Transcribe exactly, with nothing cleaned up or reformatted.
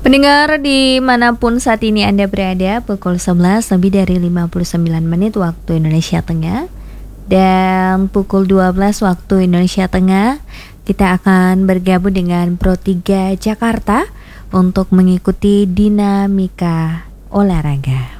Pendengar dimanapun saat ini Anda berada, pukul sebelas lebih dari lima puluh sembilan menit waktu Indonesia Tengah dan pukul dua belas waktu Indonesia Tengah, kita akan bergabung dengan Pro tiga Jakarta untuk mengikuti dinamika olahraga.